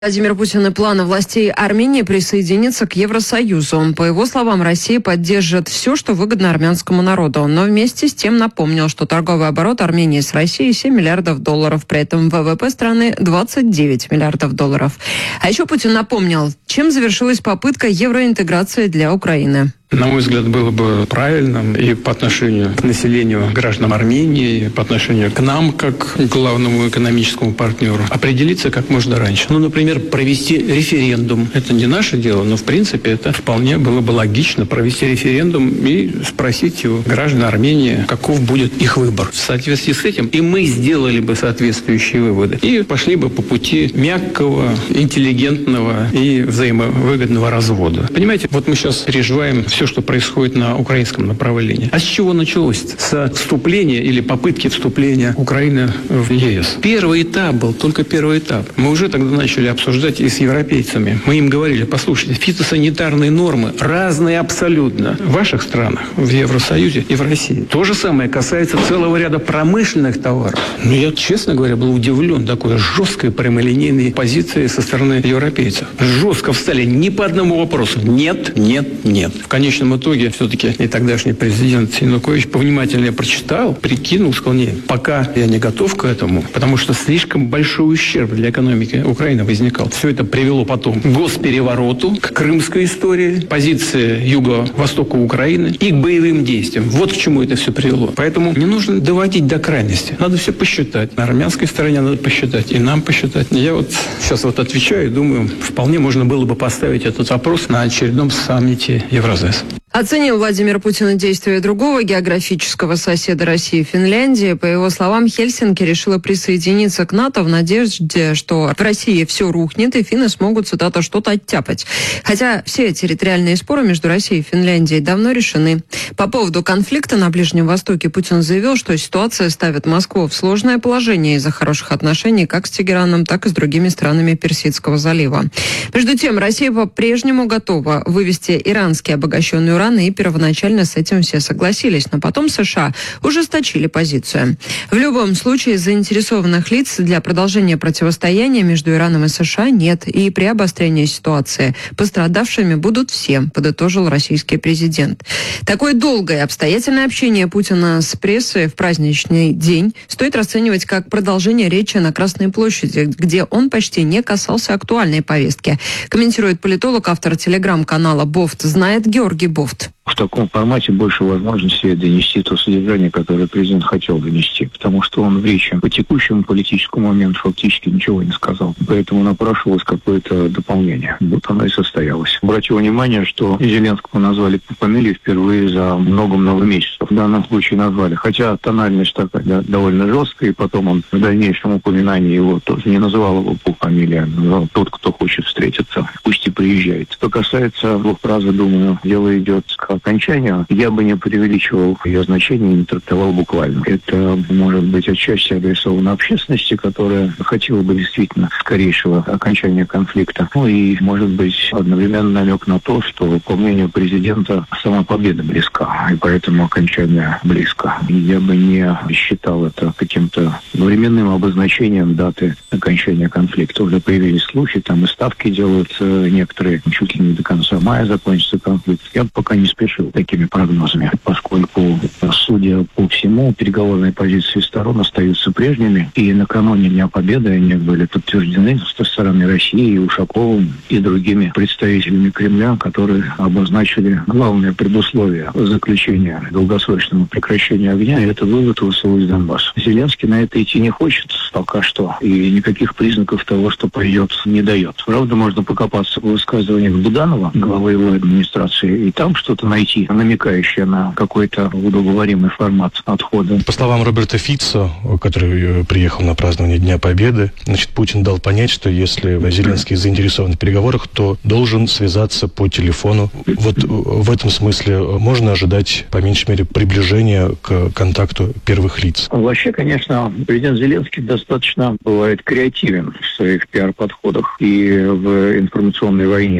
Владимир Путин и планы властей Армении присоединиться к Евросоюзу. По его словам, Россия поддержит все, что выгодно армянскому народу. Но вместе с тем напомнил, что торговый оборот Армении с Россией 7 миллиардов долларов. При этом ВВП страны 29 миллиардов долларов. А еще Путин напомнил, чем завершилась попытка евроинтеграции для Украины. На мой взгляд, было бы правильным и по отношению к населению граждан Армении, и по отношению к нам, как к главному экономическому партнеру, определиться как можно раньше. Например, провести референдум. Это не наше дело, но, в принципе, это вполне было бы логично провести референдум и спросить у граждан Армении, каков будет их выбор. В соответствии с этим и мы сделали бы соответствующие выводы. И пошли бы по пути мягкого, интеллигентного и взаимовыгодного развода. Понимаете, вот мы сейчас переживаем все, что происходит на украинском направлении. А с чего началось? С вступления или попытки вступления Украины в ЕС. Первый этап был, только первый этап. Мы уже тогда начали обсуждать и с европейцами. Мы им говорили, послушайте, фитосанитарные нормы разные абсолютно в ваших странах, в Евросоюзе и в России. То же самое касается целого ряда промышленных товаров. Но я, честно говоря, был удивлен такой жесткой прямолинейной позиции со стороны европейцев. Жестко встали ни по одному вопросу. Нет, нет, нет. В конечном итоге все-таки и тогдашний президент Янукович повнимательнее прочитал, прикинул, сказал, нет, пока я не готов к этому, потому что слишком большой ущерб для экономики Украины возникал. Все это привело потом к госперевороту, к крымской истории, позиции юго-востока Украины и к боевым действиям. Вот к чему это все привело. Поэтому не нужно доводить до крайности. Надо все посчитать. На армянской стороне надо посчитать, и нам посчитать. Я вот сейчас вот отвечаю и думаю, вполне можно было бы поставить этот вопрос на очередном саммите Евразес. Оценил Владимир Путин действия другого географического соседа России, Финляндии. По его словам, Хельсинки решила присоединиться к НАТО в надежде, что в России все рухнет, и финны смогут, цитата, что-то оттяпать. Хотя все территориальные споры между Россией и Финляндией давно решены. По поводу конфликта на Ближнем Востоке Путин заявил, что ситуация ставит Москву в сложное положение из-за хороших отношений как с Тегераном, так и с другими странами Персидского залива. Между тем, Россия по-прежнему готова вывести иранский обогащенный уран, и первоначально с этим все согласились, но потом США ужесточили позицию. В любом случае, заинтересованных лиц для продолжения противостояния между Ираном и США нет, и при обострении ситуации пострадавшими будут все, подытожил российский президент. Такое долгое и обстоятельное общение Путина с прессой в праздничный день стоит расценивать как продолжение речи на Красной площади, где он почти не касался актуальной повестки. Комментирует политолог, автор телеграм-канала «Бофт знает» Георгий Бофт. В таком формате больше возможностей донести то содержание, которое президент хотел донести. Потому что он в речи по текущему политическому моменту фактически ничего не сказал. Поэтому напрашивалось какое-то дополнение. Вот оно и состоялось. Обратил внимание, что Зеленского назвали по фамилии впервые за много-много месяцев. В данном случае назвали. Хотя тональность такая довольно жесткая. И потом он в дальнейшем упоминании его тоже не называл его по фамилии, а назвал тот, кто хочет встретиться. Пусть и приезжает. Что касается двух фразы, думаю, дело идет к окончанию, я бы не преувеличивал ее значение и не трактовал буквально. Это может быть отчасти адресовано общественности, которая хотела бы действительно скорейшего окончания конфликта. И может быть одновременно намек на то, что, по мнению президента, сама победа близка, и поэтому окончание близко. Я бы не считал это каким-то временным обозначением даты окончания конфликта. Уже появились слухи, там и ставки делаются некоторые, чуть ли не до конца мая закончится конфликт. Я пока не спешил такими прогнозами, поскольку, судя по всему, переговорные позиции сторон остаются прежними, и накануне Дня Победы они были подтверждены со стороны России, и Ушаковым, и другими представителями Кремля, которые обозначили главное предусловие заключения долгосрочного прекращения огня, и это вывод ВСУ из Донбасса. Зеленский на это идти не хочет пока что, и никаких признаков того, что пойдет, не дает. Правда, можно покопаться в высказываниях Буданова, главы его администрации, и там что-то найти, намекающее на какой-то удобоваримый формат отхода. По словам Роберта Фицо, который приехал на празднование Дня Победы, Путин дал понять, что если Зеленский заинтересован в переговорах, то должен связаться по телефону. Вот в этом смысле можно ожидать, по меньшей мере, приближения к контакту первых лиц? Вообще, конечно, президент Зеленский достаточно бывает креативен в своих пиар-подходах и в информационной войне.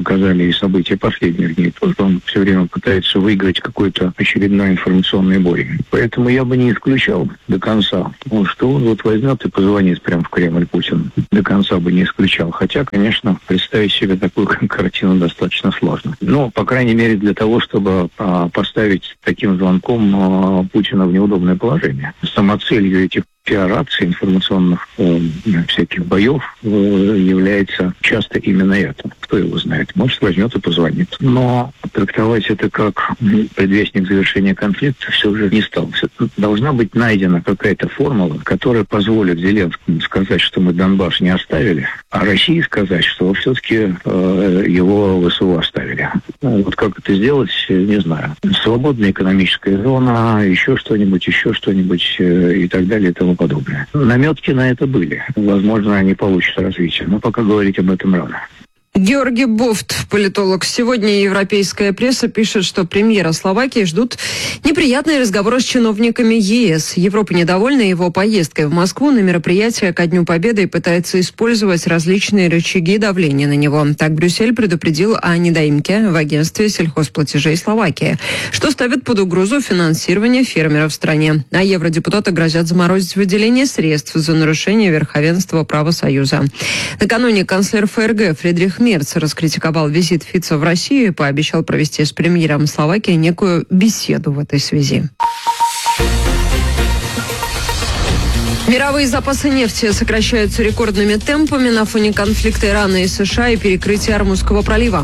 показали и события последних дней, тоже он все время пытается выиграть какой-то очередной информационный бой. Поэтому я бы не исключал до конца, что он вот возьмет и позвонит прямо в Кремль Путину. До конца бы не исключал. Хотя, конечно, представить себе такую картину достаточно сложно. Но, по крайней мере, для того, чтобы поставить таким звонком Путина в неудобное положение. Самоцелью этих пиар-акций, информационных всяких боев является часто именно это. Кто его знает? Может, возьмет и позвонит. Но трактовать это как предвестник завершения конфликта все же не стал. Должна быть найдена какая-то формула, которая позволит Зеленскому сказать, что мы Донбасс не оставили, а России сказать, что все-таки его ВСУ оставили. Вот как это сделать, не знаю. Свободная экономическая зона, еще что-нибудь и так далее и тому подобное. Наметки на это были. Возможно, они получат развитие, но пока говорить об этом рано. Георгий Бофт, политолог. Сегодня европейская пресса пишет, что премьера Словакии ждут неприятные разговоры с чиновниками ЕС. Европа недовольна его поездкой в Москву на мероприятие ко Дню Победы и пытается использовать различные рычаги давления на него. Так Брюссель предупредил о недоимке в агентстве сельхозплатежей Словакии, что ставит под угрозу финансирование фермеров в стране. А евродепутаты грозят заморозить выделение средств за нарушение верховенства права Союза. Накануне канцлер ФРГ Фридрих Мерц раскритиковал визит Фицо в Россию и пообещал провести с премьером Словакии некую беседу в этой связи. Мировые запасы нефти сокращаются рекордными темпами на фоне конфликта Ирана и США и перекрытия Ормузского пролива.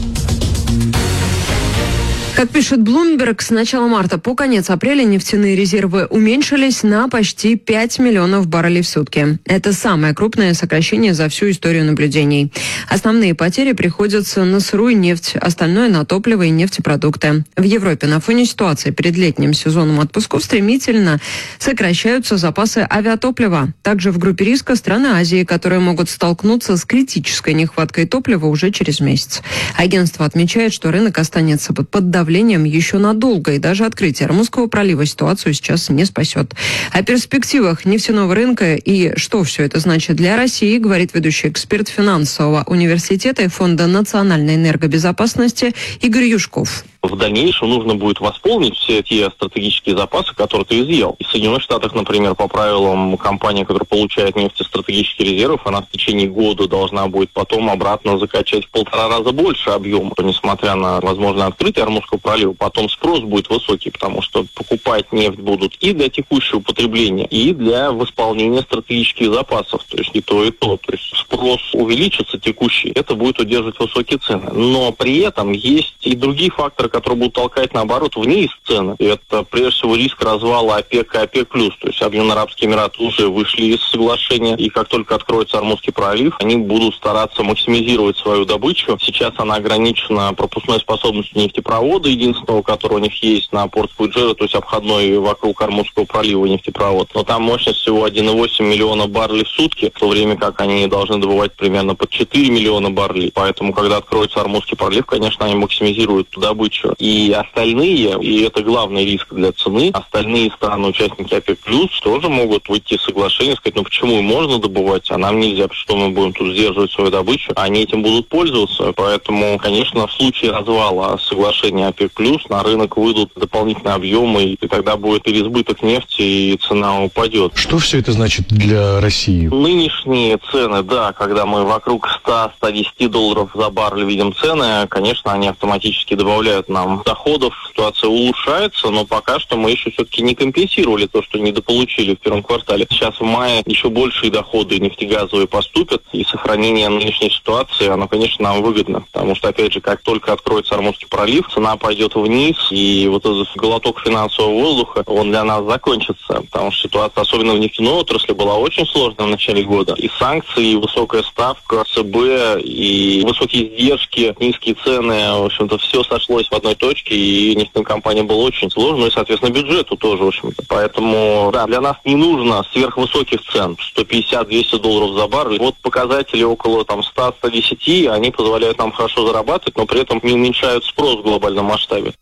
Как пишет Bloomberg, с начала марта по конец апреля нефтяные резервы уменьшились на почти 5 миллионов баррелей в сутки. Это самое крупное сокращение за всю историю наблюдений. Основные потери приходятся на сырую нефть, остальное на топливо и нефтепродукты. В Европе на фоне ситуации перед летним сезоном отпусков стремительно сокращаются запасы авиатоплива. Также в группе риска страны Азии, которые могут столкнуться с критической нехваткой топлива уже через месяц. Агентство отмечает, что рынок останется под давлением еще надолго, и даже открытие Ормузского пролива ситуацию сейчас не спасет. О перспективах нефтяного рынка и что все это значит для России, говорит ведущий эксперт финансового университета и Фонда национальной энергобезопасности Игорь Юшков. В дальнейшем нужно будет восполнить все те стратегические запасы, которые ты изъял. И в Соединенных Штатах, например, по правилам, компания, которая получает нефтестратегических резервов, она в течение года должна будет потом обратно закачать в 1,5 раза больше объема. Несмотря на возможное открытие Ормузского пролива, потом спрос будет высокий, потому что покупать нефть будут и для текущего потребления, и для восполнения стратегических запасов. То есть и то, и то. То есть спрос увеличится текущий, это будет удерживать высокие цены. Но при этом есть и другие факторы, которые будут толкать, наоборот, вниз цены. И это, прежде всего, риск развала ОПЕК и ОПЕК+. То есть Объединенные Арабские Эмираты уже вышли из соглашения, и как только откроется Ормузский пролив, они будут стараться максимизировать свою добычу. Сейчас она ограничена пропускной способностью нефтепровода, единственного, который у них есть на порт Фуджейра, то есть обходной вокруг Ормузского пролива нефтепровод. Но там мощность всего 1,8 миллиона баррелей в сутки, в то время как они должны добывать примерно под 4 миллиона баррелей. Поэтому, когда откроется Ормузский пролив, конечно, они максимизируют добычу. И остальные, и это главный риск для цены, остальные страны-участники ОПЕК+, тоже могут выйти из соглашения, сказать, ну почему им можно добывать, а нам нельзя, потому что мы будем тут сдерживать свою добычу. Они этим будут пользоваться. Поэтому, конечно, в случае развала соглашения ОПЕК+, на рынок выйдут дополнительные объемы, и тогда будет переизбыток нефти, и цена упадет. Что все это значит для России? Нынешние цены, да, когда мы вокруг 100-110 долларов за баррель видим цены, конечно, они автоматически добавляют нам доходов, ситуация улучшается, но пока что мы еще все-таки не компенсировали то, что недополучили в первом квартале. Сейчас в мае еще большие доходы нефтегазовые поступят, и сохранение нынешней ситуации, оно, конечно, нам выгодно, потому что, опять же, как только откроется Ормузский пролив, цена пойдет вниз, и вот этот глоток финансового воздуха, он для нас закончится, потому что ситуация, особенно в нефтяной отрасли, была очень сложная в начале года. И санкции, и высокая ставка ЦБ, и высокие издержки, низкие цены, в общем-то, все сошлось в одной точке, и нефтяным компаниям было очень сложно, ну и, соответственно, бюджету тоже, в общем-то. Поэтому, да, для нас не нужно сверхвысоких цен, 150-200 долларов за баррель. Вот показатели около там 100-110, они позволяют нам хорошо зарабатывать, но при этом не уменьшают спрос в глобальном масштабе.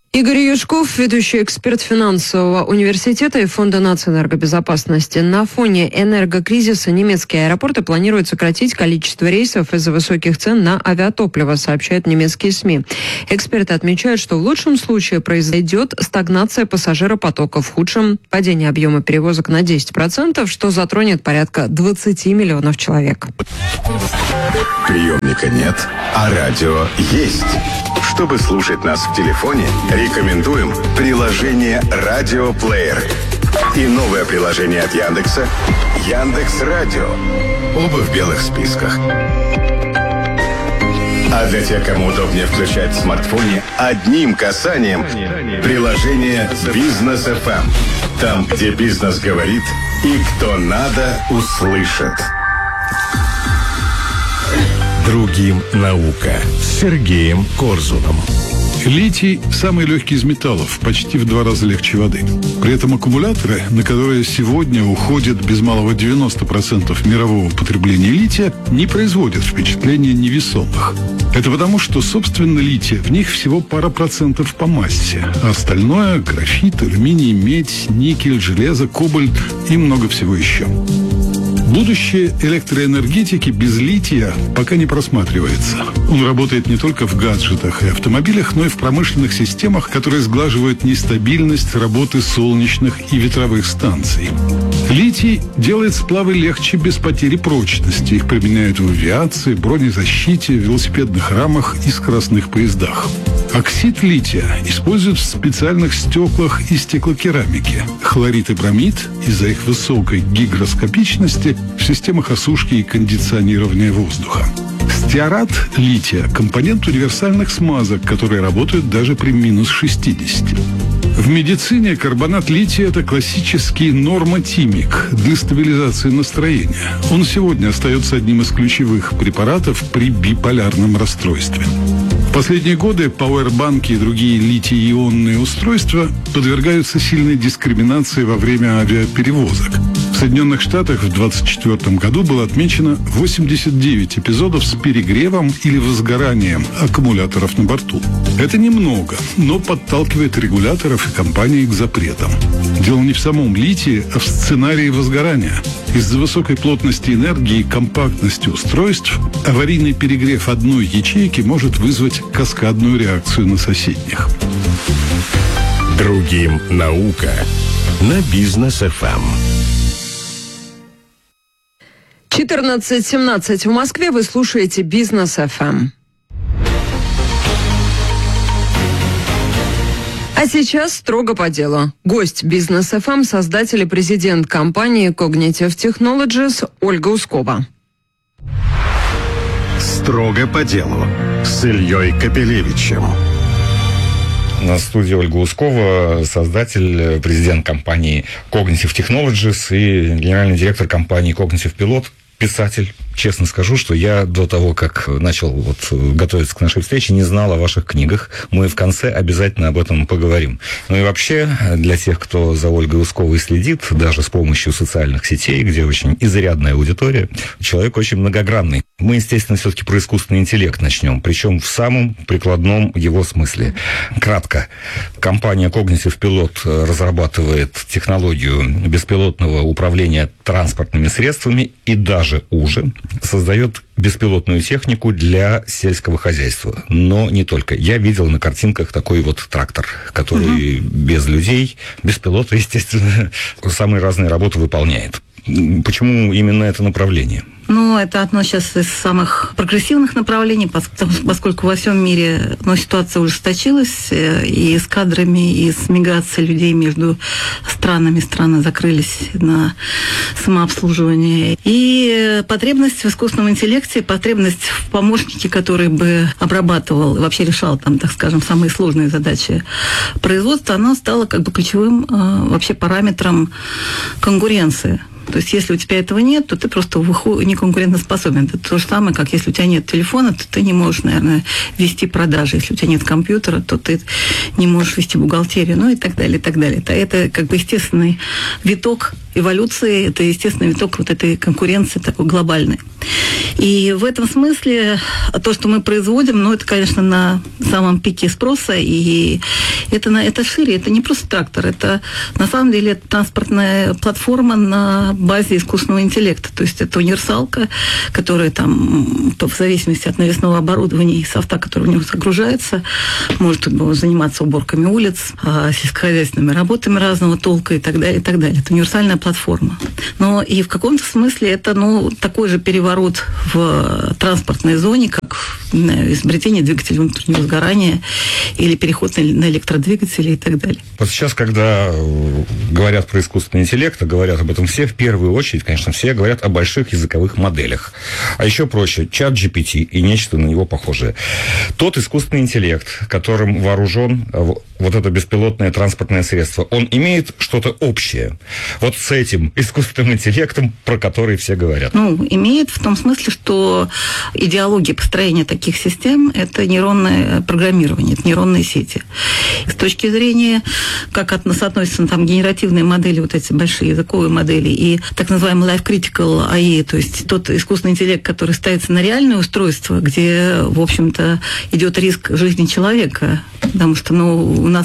Игорь Юшков, ведущий эксперт финансового университета и Фонда нацэнергобезопасности. На фоне энергокризиса немецкие аэропорты планируют сократить количество рейсов из-за высоких цен на авиатопливо, сообщают немецкие СМИ. Эксперты отмечают, что в лучшем случае произойдет стагнация пассажиропотока, в худшем – падение объема перевозок на 10%, что затронет порядка 20 миллионов человек. Приемника нет, а радио есть. Чтобы слушать нас в телефоне, рекомендуем приложение «Радиоплеер» и новое приложение от Яндекса «Яндекс.Радио». Оба в белых списках. А для тех, кому удобнее включать в смартфоне одним касанием приложение «Бизнес FM». Там, где бизнес говорит и кто надо, услышит. Другим наука с Сергеем Корзуном. Литий – самый легкий из металлов, почти в 2 раза легче воды. При этом аккумуляторы, на которые сегодня уходит без малого 90% мирового потребления лития, не производят впечатления невесомых. Это потому, что, собственно, лития в них всего пара процентов по массе, а остальное – графит, алюминий, медь, никель, железо, кобальт и много всего еще. Будущее электроэнергетики без лития пока не просматривается. Он работает не только в гаджетах и автомобилях, но и в промышленных системах, которые сглаживают нестабильность работы солнечных и ветровых станций. Литий делает сплавы легче без потери прочности. Их применяют в авиации, бронезащите, велосипедных рамах и скоростных поездах. Оксид лития используют в специальных стеклах и стеклокерамике. Хлорид и бромид из-за их высокой гигроскопичности в системах осушки и кондиционирования воздуха. Стеарат лития – компонент универсальных смазок, которые работают даже при минус 60. В медицине карбонат лития – это классический нормотимик для стабилизации настроения. Он сегодня остается одним из ключевых препаратов при биполярном расстройстве. В последние годы пауэрбанки и другие литий-ионные устройства подвергаются сильной дискриминации во время авиаперевозок. В Соединенных Штатах в 2024 году было отмечено 89 эпизодов с перегревом или возгоранием аккумуляторов на борту. Это немного, но подталкивает регуляторов и компаний к запретам. Дело не в самом литии, а в сценарии возгорания. Из-за высокой плотности энергии и компактности устройств аварийный перегрев одной ячейки может вызвать каскадную реакцию на соседних. Другим наука на Бизнес FM. 14:17 в Москве. Вы слушаете Бизнес FM. А сейчас строго по делу. Гость Бизнес FM, создатель и президент компании Cognitive Technologies Ольга Ускова. Строго по делу с Ильей Капелевичем. На студии Ольга Ускова, создатель, президент компании Cognitive Technologies и генеральный директор компании Cognitive Pilot, писатель. Честно скажу, что я до того, как начал готовиться к нашей встрече, не знал о ваших книгах. Мы в конце обязательно об этом поговорим. Ну и вообще, для тех, кто за Ольгой Усковой следит, даже с помощью социальных сетей, где очень изрядная аудитория, человек очень многогранный. Мы, естественно, все-таки про искусственный интеллект начнем, причем в самом прикладном его смысле. Кратко. Компания Cognitive Pilot разрабатывает технологию беспилотного управления транспортными средствами и даже уже создает беспилотную технику для сельского хозяйства. Но не только. Я видел на картинках такой вот трактор, который без людей, без пилота, естественно, самые разные работы выполняет. Почему именно это направление? Ну, это одно сейчас из самых прогрессивных направлений, поскольку во всем мире ситуация ужесточилась и с кадрами, и с миграцией людей между странами. Страны закрылись на самообслуживание. И потребность в искусственном интеллекте, потребность в помощнике, который бы обрабатывал и вообще решал, так скажем, самые сложные задачи производства, она стала ключевым вообще параметром конкуренции. То есть, если у тебя этого нет, то ты просто не конкурентоспособен. Это то же самое, как если у тебя нет телефона, то ты не можешь, наверное, вести продажи. Если у тебя нет компьютера, то ты не можешь вести бухгалтерию, и так далее, и так далее. Это естественный виток эволюции, это естественный виток вот этой конкуренции такой глобальной. И в этом смысле то, что мы производим, это, конечно, на самом пике спроса, и это шире, это не просто трактор, это на самом деле транспортная платформа на базе искусственного интеллекта, то есть это универсалка, которая там, в зависимости от навесного оборудования и софта, который в него загружается, может заниматься уборками улиц, сельскохозяйственными работами разного толка и так далее, и так далее. Это универсальная платформа. Но и в каком-то смысле это, такой же переворот в транспортной зоне, как изобретение двигателя внутреннего сгорания или переход на электродвигатели и так далее. Вот сейчас, когда говорят про искусственный интеллект, говорят об этом все, в первую очередь, конечно, все говорят о больших языковых моделях. А еще проще, чат GPT и нечто на него похожее. Тот искусственный интеллект, которым вооружен вот это беспилотное транспортное средство, он имеет что-то общее вот с этим искусственным интеллектом, про который все говорят? Имеет в том смысле, что идеология построения таких систем – это нейронное программирование, это нейронные сети. С точки зрения, как соотносятся генеративные модели, вот эти большие языковые модели, и так называемый life critical AI, то есть тот искусственный интеллект, который ставится на реальное устройство, где, в общем-то, идет риск жизни человека, потому что, у нас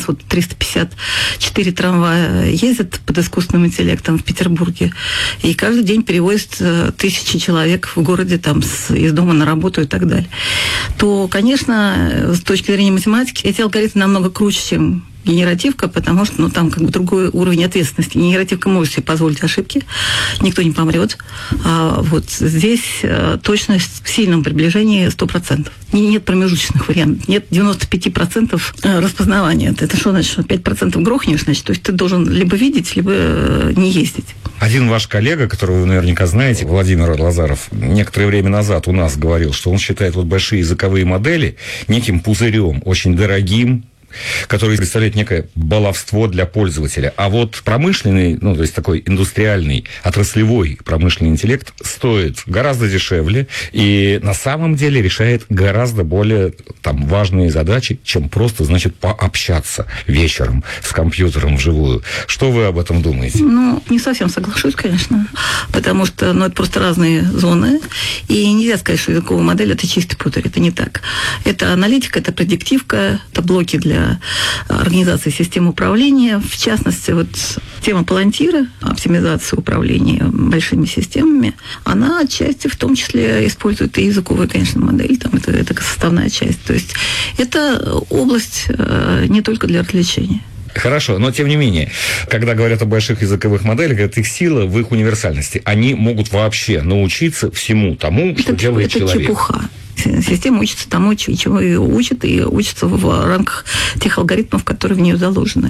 354 трамвая ездят под искусственным интеллектом в Петербурге, и каждый день перевозят тысячи человек в городе из дома на работу и так далее. То, конечно, с точки зрения математики, эти алгоритмы намного круче, чем генеративка, потому что там другой уровень ответственности. Генеративка может себе позволить ошибки, никто не помрет. А вот здесь точность в сильном приближении 100%. Нет промежуточных вариантов. Нет 95% распознавания. Это что значит? 5% грохнешь, значит? То есть ты должен либо видеть, либо не ездить. Один ваш коллега, которого вы наверняка знаете, Владимир Лазаров, некоторое время назад у нас говорил, что он считает большие языковые модели неким пузырем, очень дорогим, который представляет некое баловство для пользователя. А вот промышленный, то есть такой индустриальный, отраслевой промышленный интеллект стоит гораздо дешевле и на самом деле решает гораздо более важные задачи, чем просто, пообщаться вечером с компьютером вживую. Что вы об этом думаете? Не совсем соглашусь, конечно, потому что, это просто разные зоны, и нельзя сказать, что языковая модель – это чистый пузырь, это не так. Это аналитика, это предиктивка, это блоки для организации систем управления. В частности, тема Палантира, оптимизация управления большими системами, она отчасти в том числе использует и языковую, конечно, модель, это составная часть. То есть это область не только для развлечения. Хорошо, но тем не менее, когда говорят о больших языковых моделях, это их сила в их универсальности. Они могут вообще научиться всему тому, что делает человек. Это чепуха. Система учится тому, чего ее учат, и учится в рамках тех алгоритмов, которые в нее заложены.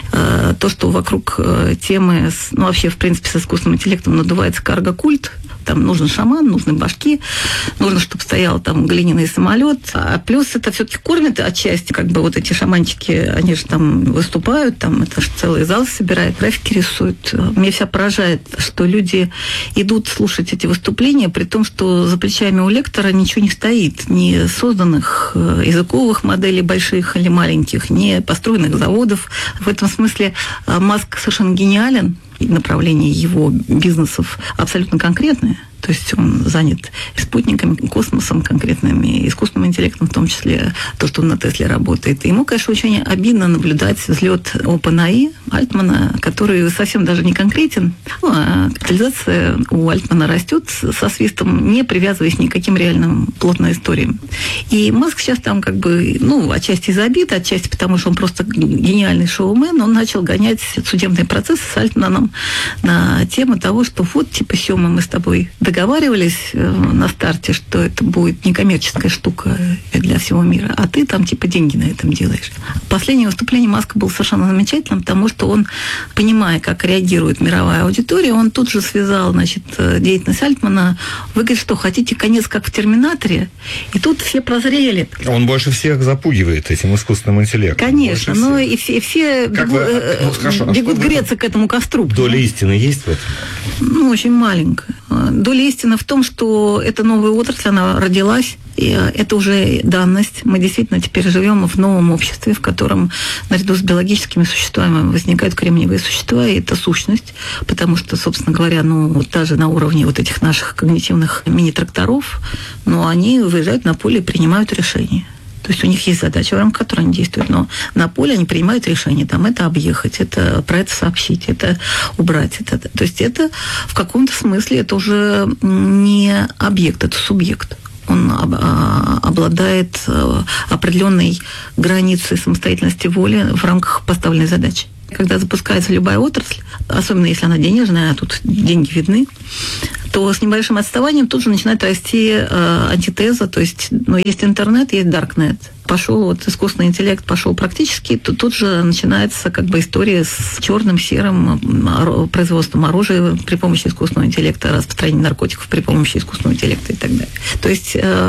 То, что вокруг темы, вообще, в принципе, с искусственным интеллектом надувается карго-культ, там нужен шаман, нужны башки, нужно, чтобы стоял глиняный самолет. А плюс это все-таки кормят отчасти, эти шаманчики, они же выступают, это же целый зал собирает, графики рисуют. Меня вся поражает, что люди идут слушать эти выступления, при том, что за плечами у лектора ничего не стоит, ни созданных языковых моделей больших или маленьких, ни построенных заводов. В этом смысле Маск совершенно гениален, и направление его бизнесов абсолютно конкретное. То есть он занят спутниками, космосом конкретными, искусственным интеллектом, в том числе то, что он на Тесле работает. И ему, конечно, очень обидно наблюдать взлет OpenAI Альтмана, который совсем даже не конкретен. А капитализация у Альтмана растет со свистом, не привязываясь ни к каким реальным плотным историям. И Маск сейчас отчасти из-за обид, отчасти потому, что он просто гениальный шоумен, он начал гонять судебный процесс с Альтманом на тему того, что Сёма, мы с тобой договаривались на старте, что это будет некоммерческая штука для всего мира, а ты деньги на этом делаешь. Последнее выступление Маска было совершенно замечательным, потому что он, понимая, как реагирует мировая аудитория, он тут же связал, деятельность Альтмана. Вы говорите, что хотите конец, как в «Терминаторе», и тут все прозрели. Он больше всех запугивает этим искусственным интеллектом. Конечно, но и все бегут греться к этому костру. Доля истины есть в этом? Очень маленькая. Доля истины в том, что эта новая отрасль, она родилась, и это уже данность. Мы действительно теперь живем в новом обществе, в котором наряду с биологическими существами возникают кремниевые существа, и это сущность, потому что, собственно говоря, даже на уровне вот этих наших когнитивных мини-тракторов, они выезжают на поле и принимают решения. То есть у них есть задача, в рамках которой они действуют, но на поле они принимают решения, это объехать, это про это сообщить, это убрать. То есть это в каком-то смысле это уже не объект, это субъект. Он обладает определенной границей самостоятельности воли в рамках поставленной задачи. Когда запускается любая отрасль, особенно если она денежная, а тут деньги видны, то с небольшим отставанием тут же начинает расти антитеза, то есть, есть интернет, есть даркнет. Пошел искусственный интеллект, пошел практически, то тут же начинается история с черным, серым производством оружия при помощи искусственного интеллекта, распространением наркотиков при помощи искусственного интеллекта и так далее. То есть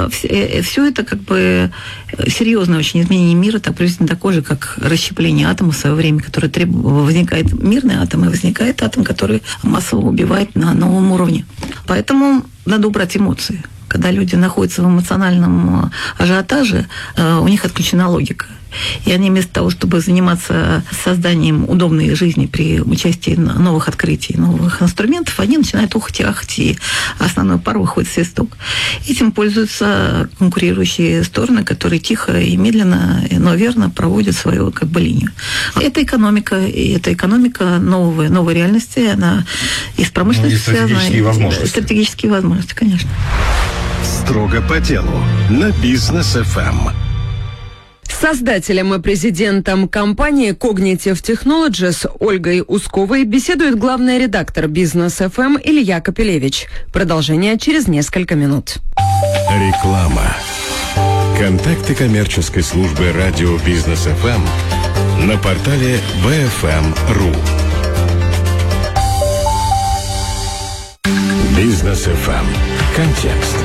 все это серьезное очень изменение мира, приблизительно такое же, как расщепление атома в свое время, которое возникает мирный атом, и возникает атом, который массово убивает на новом уровне. Поэтому надо убрать эмоции. Когда люди находятся в эмоциональном ажиотаже, у них отключена логика. И они вместо того, чтобы заниматься созданием удобной жизни при участии новых открытий, новых инструментов, они начинают ухать и ахать, и основной пар выходит в свисток. Этим пользуются конкурирующие стороны, которые тихо и медленно, но верно проводят свою линию. Это экономика новой реальности, она и с промышленностью связана. Стратегические возможности, конечно. Строго по делу на Бизнес ФМ. С создателем и президентом компании Cognitive Technologies Ольгой Усковой беседует главный редактор Бизнес ФМ Илья Капелевич. Продолжение через несколько минут. Реклама. Контакты коммерческой службы радио Бизнес ФМ на портале bfm.ru. Бизнес ФМ. Контекст.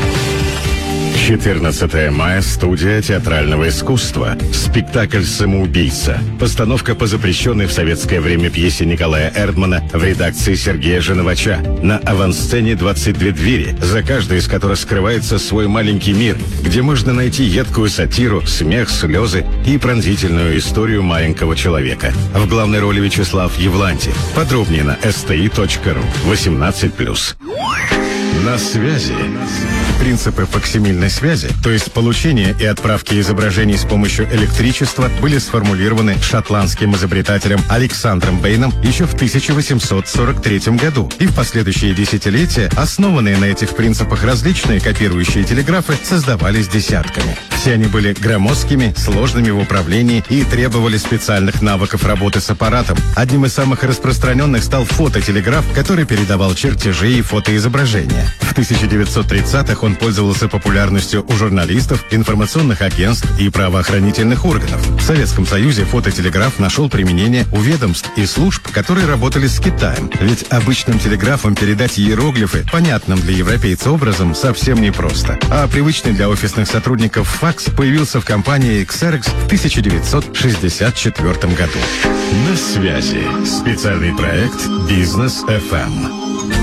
14 мая. Студия театрального искусства. Спектакль «Самоубийца». Постановка по запрещенной в советское время пьесе Николая Эрдмана в редакции Сергея Женовача. На авансцене 22 двери, за каждой из которых скрывается свой маленький мир, где можно найти едкую сатиру, смех, слезы и пронзительную историю маленького человека. В главной роли Вячеслав Евлантьев. Подробнее на sti.ru. 18+. На связи. Принципы факсимильной связи, то есть получения и отправки изображений с помощью электричества, были сформулированы шотландским изобретателем Александром Бэйном еще в 1843 году. И в последующие десятилетия основанные на этих принципах различные копирующие телеграфы создавались десятками. Все они были громоздкими, сложными в управлении и требовали специальных навыков работы с аппаратом. Одним из самых распространенных стал фототелеграф, который передавал чертежи и фотоизображения. В 1930-х он пользовался популярностью у журналистов, информационных агентств и правоохранительных органов. В Советском Союзе фототелеграф нашел применение у ведомств и служб, которые работали с Китаем. Ведь обычным телеграфом передать иероглифы понятным для европейца образом совсем непросто. А привычный для офисных сотрудников факс появился в компании Xerox в 1964 году. На связи. Специальный проект Бизнес ФМ.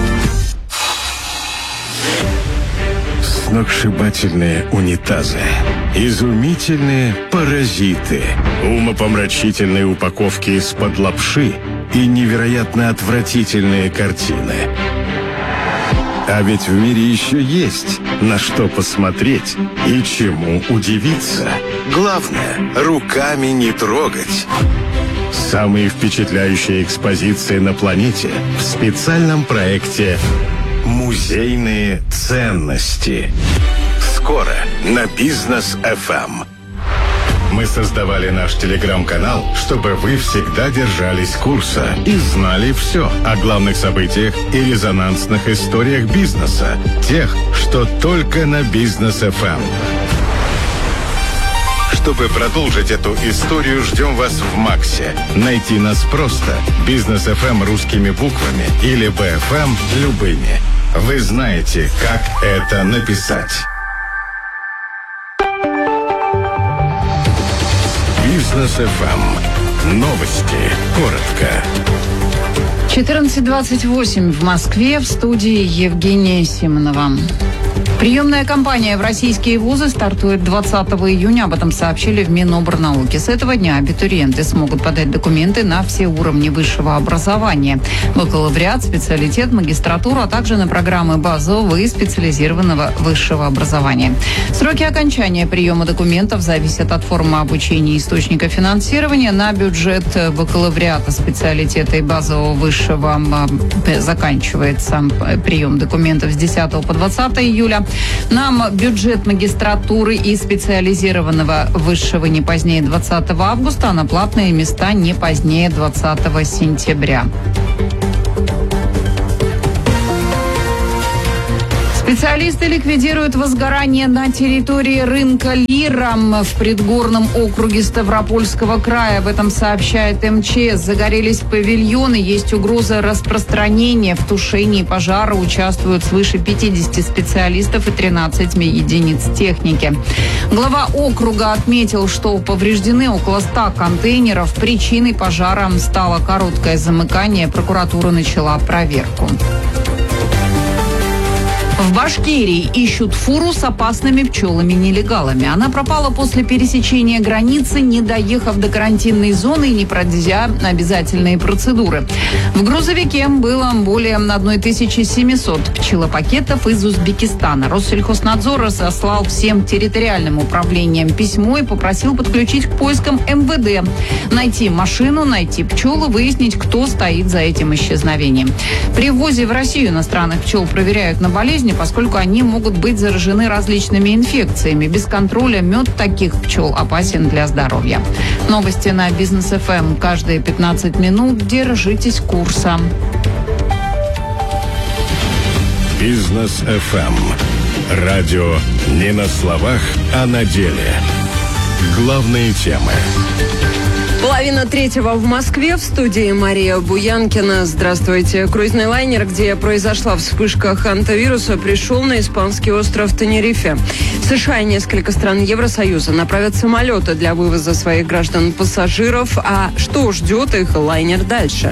Сногсшибательные унитазы, изумительные паразиты, умопомрачительные упаковки из-под лапши и невероятно отвратительные картины. А ведь в мире еще есть на что посмотреть и чему удивиться. Главное, руками не трогать. Самые впечатляющие экспозиции на планете в специальном проекте «Музейные ценности». Скоро на Бизнес ФМ. Мы создавали наш телеграм-канал, чтобы вы всегда держались курса и знали все о главных событиях и резонансных историях бизнеса. Тех, что только на Бизнес ФМ. Чтобы продолжить эту историю, ждем вас в Максе. Найти нас просто. Бизнес ФМ русскими буквами или БФМ любыми. Вы знаете, как это написать. Бизнес ФМ. Новости. Коротко. 14:28 в Москве, в студии Евгения Симонова. Приемная кампания в российские вузы стартует 20 июня. Об этом сообщили в Минобрнауки. С этого дня абитуриенты смогут подать документы на все уровни высшего образования. Бакалавриат, специалитет, магистратуру, а также на программы базового и специализированного высшего образования. Сроки окончания приема документов зависят от формы обучения и источника финансирования. На бюджет бакалавриата, специалитета и базового высшего заканчивается прием документов с 10 по 20 июля. На бюджет магистратуры и специализированного высшего не позднее 20 августа, а на платные места не позднее 20 сентября. Специалисты ликвидируют возгорание на территории рынка Лиром в предгорном округе Ставропольского края. Об этом сообщает МЧС. Загорелись павильоны, есть угроза распространения. В тушении пожара участвуют свыше 50 специалистов и 13 единиц техники. Глава округа отметил, что повреждены около 100 контейнеров. Причиной пожара стало короткое замыкание. Прокуратура начала проверку. В Башкирии ищут фуру с опасными пчелами-нелегалами. Она пропала после пересечения границы, не доехав до карантинной зоны и не пройдя обязательные процедуры. В грузовике было более 1700 пчелопакетов из Узбекистана. Россельхознадзор разослал всем территориальным управлениям письмо и попросил подключить к поискам МВД. Найти машину, найти пчелу, выяснить, кто стоит за этим исчезновением. При ввозе в Россию иностранных пчел проверяют на болезни, поскольку они могут быть заражены различными инфекциями. Без контроля мед таких пчел опасен для здоровья. Новости на Бизнес ФМ каждые 15 минут. Держитесь курса. Бизнес ФМ. Радио не на словах, а на деле. Главные темы. 2:30 в Москве, в студии Мария Буянкина. Здравствуйте. Круизный лайнер, где произошла вспышка хантавируса, пришел на испанский остров Тенерифе. США и несколько стран Евросоюза направят самолеты для вывоза своих граждан-пассажиров. А что ждет их лайнер дальше?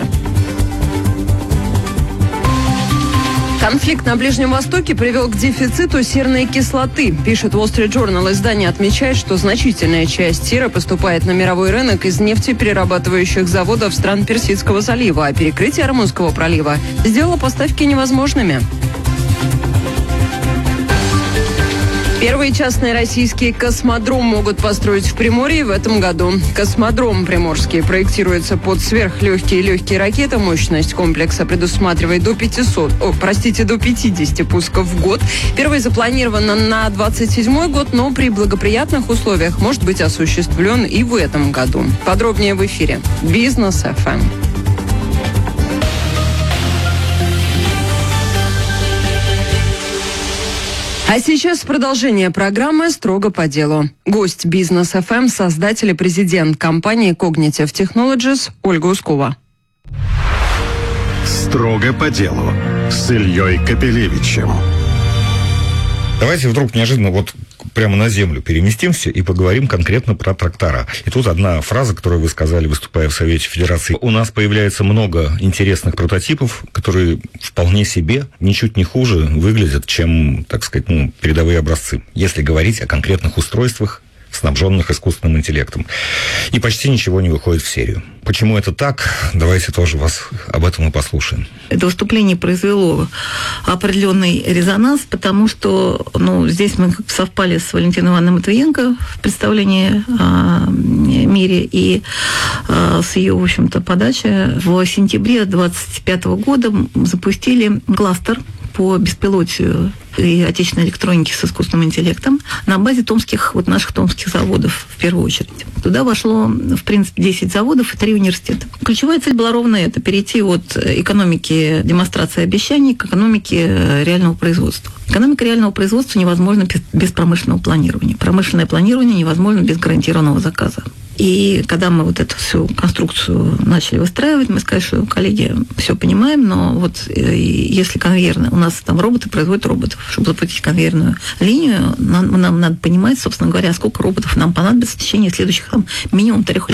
Конфликт на Ближнем Востоке привел к дефициту серной кислоты. Пишет Wall Street Journal. Издание отмечает, что значительная часть серы поступает на мировой рынок из нефтеперерабатывающих заводов стран Персидского залива, а перекрытие Ормузского пролива сделало поставки невозможными. Первый частный российский космодром могут построить в Приморье в этом году. Космодром Приморский проектируется под сверхлегкие и легкие ракеты. Мощность комплекса предусматривает до 50 пусков в год. Первый запланирован на 27 год, но при благоприятных условиях может быть осуществлен и в этом году. Подробнее в эфире. Бизнес ФМ. А сейчас продолжение программы «Строго по делу». Гость Бизнес ФМ, создатель и президент компании Cognitive Technologies Ольга Ускова. Строго по делу с Ильей Капелевичем. Давайте вдруг неожиданно вот прямо на землю переместимся и поговорим конкретно про трактора. И тут одна фраза, которую вы сказали, выступая в Совете Федерации. У нас появляется много интересных прототипов, которые вполне себе ничуть не хуже выглядят, чем, так сказать, передовые образцы, если говорить о конкретных устройствах, снабженных искусственным интеллектом. И почти ничего не выходит в серию. Почему это так? Давайте тоже вас об этом и послушаем. Это выступление произвело определенный резонанс, потому что здесь мы совпали с Валентиной Ивановной Матвиенко в представлении о мире и с ее, в общем-то, подачи. В сентябре 2025 года запустили кластер по беспилотию и отечественной электроники с искусственным интеллектом на базе наших томских заводов, в первую очередь. Туда вошло, в принципе, 10 заводов и 3 университета. Ключевая цель была ровно это – перейти от экономики демонстрации обещаний к экономике реального производства. Экономика реального производства невозможна без промышленного планирования. Промышленное планирование невозможно без гарантированного заказа. И когда мы вот эту всю конструкцию начали выстраивать, мы сказали, что, коллеги, все понимаем, но вот если конвейерно, у нас там роботы производят роботов, чтобы запустить конвейерную линию, нам надо понимать, собственно говоря, сколько роботов нам понадобится в течение следующих минимум 3 лет.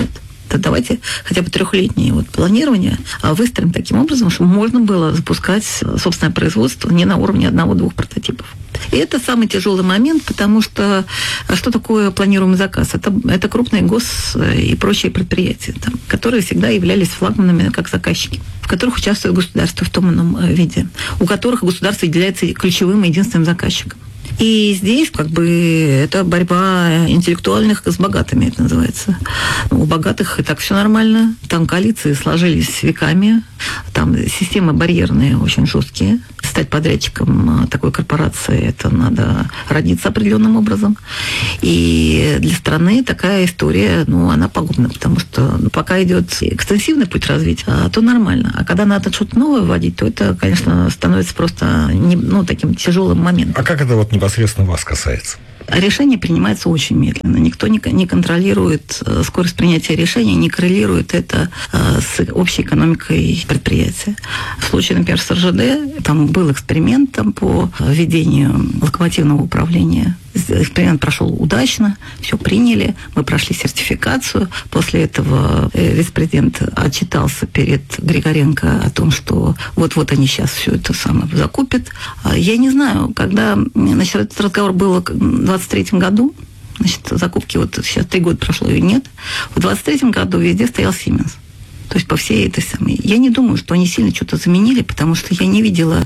давайте хотя бы 3-летнее планирование выстроим таким образом, чтобы можно было запускать собственное производство не на уровне 1-2 прототипов. И это самый тяжелый момент, потому что что такое планируемый заказ? Это крупные и прочие предприятия, которые всегда являлись флагманами как заказчики, в которых участвует государство в том или ином виде, у которых государство является ключевым и единственным заказчиком. И здесь это борьба интеллектуальных с богатыми, это называется. У богатых и так все нормально. Там коалиции сложились веками. Там системы барьерные очень жесткие. Стать подрядчиком такой корпорации, это надо родиться определенным образом. И для страны такая история, она пагубна, потому что пока идет экстенсивный путь развития, то нормально. А когда надо что-то новое вводить, то это, конечно, становится просто таким тяжелым моментом. А как это непосредственно вас касается? Решение принимается очень медленно. Никто не контролирует скорость принятия решений, не коррелирует это с общей экономикой предприятия. В случае, например, с РЖД, там был эксперимент по введению локомотивного управления. Эксперимент прошел удачно, все приняли, мы прошли сертификацию. После этого вице-президент отчитался перед Григоренко о том, что вот они сейчас все это закупят. Я не знаю, когда этот разговор был в 2023 году, закупки сейчас 3 года прошло и нет. В 2023 году везде стоял Siemens. То есть по всей этой самой. Я не думаю, что они сильно что-то заменили, потому что я не видела,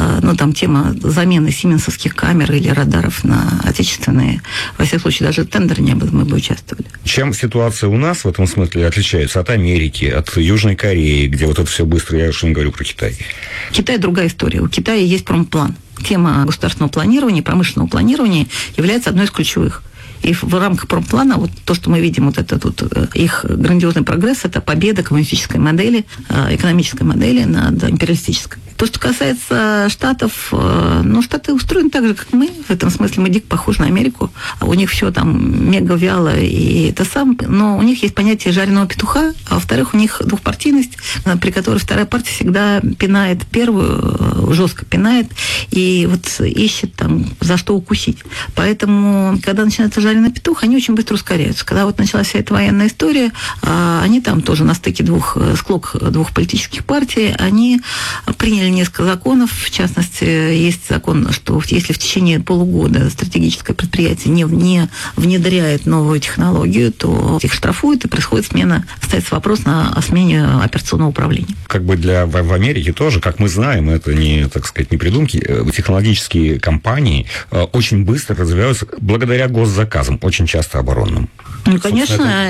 тема замены сименсовских камер или радаров на отечественные. Во всяком случае, даже тендера не было, мы бы участвовали. Чем ситуация у нас в этом смысле отличается от Америки, от Южной Кореи, где это все быстро, я уж не говорю про Китай? Китай другая история. У Китая есть промплан. Тема государственного планирования, промышленного планирования является одной из ключевых. И в рамках промплана то, что мы видим, их грандиозный прогресс, это победа коммунистической модели, экономической модели над империалистической. То, что касается Штатов, Штаты устроены так же, как мы. В этом смысле мы дико похожи на Америку. У них все там мега вяло и но у них есть понятие жареного петуха, а во-вторых, у них двухпартийность, при которой вторая партия всегда пинает первую, жестко пинает, и ищет за что укусить. Поэтому, когда начинается жареный петух, они очень быстро ускоряются. Когда началась вся эта военная история, они там тоже на стыке склок двух политических партий, они приняли несколько законов. В частности, есть закон, что если в течение полугода стратегическое предприятие не внедряет новую технологию, то их штрафуют, и происходит ставится вопрос о смене операционного управления. В Америке тоже, как мы знаем, это не придумки, технологические компании очень быстро развиваются благодаря госзаказам, очень часто оборонным. Конечно,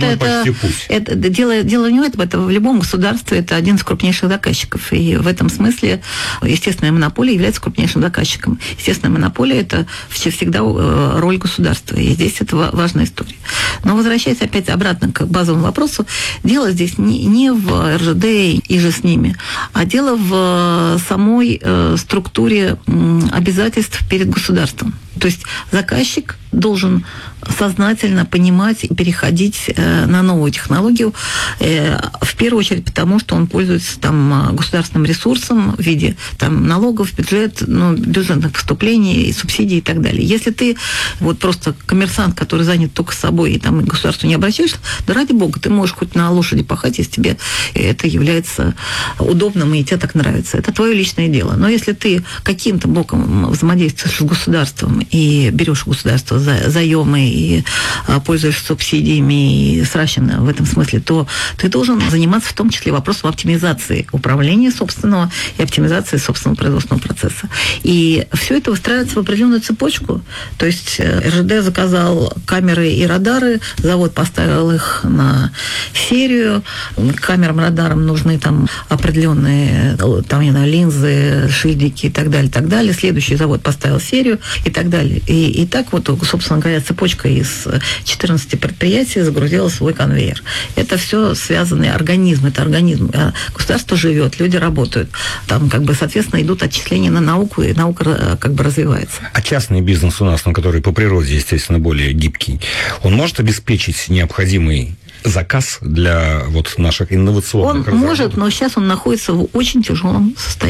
это дело не в этом, это в любом государстве это один из крупнейших заказчиков. И в этом смысле естественная монополия является крупнейшим заказчиком. Естественная монополия – это всегда роль государства. И здесь это важная история. Но возвращаясь опять обратно к базовому вопросу, дело здесь не в РЖД и же с ними, а дело в самой структуре обязательств перед государством. То есть заказчик должен сознательно понимать и переходить на новую технологию, в первую очередь потому, что он пользуется государственным ресурсом в виде налогов, бюджетных поступлений, субсидий и так далее. Если ты просто коммерсант, который занят только собой, и к государству не обращаешься, да ради бога, ты можешь хоть на лошади пахать, если тебе это является удобным и тебе так нравится. Это твое личное дело. Но если ты каким-то боком взаимодействуешь с государством и берешь у государства заемы и пользуешься субсидиями и сращен в этом смысле, то ты должен заниматься в том числе вопросом оптимизации управления собственного и оптимизации собственного производственного процесса. И все это выстраивается в определенную цепочку. То есть РЖД заказал камеры и радары, завод поставил их на серию, камерам, радарам нужны определенные линзы, шильдики и так далее. Следующий завод поставил серию и так далее. И так собственно говоря, цепочка из 14 предприятий загрузила свой конвейер. Это все связанный организм. Это организм. Государство живет, люди работают. Соответственно, идут отчисления на науку, и наука развивается. А частный бизнес у нас, который по природе, естественно, более гибкий, он может обеспечить необходимый заказ для наших инновационных разработок? Он может, но сейчас он находится в очень тяжелом состоянии.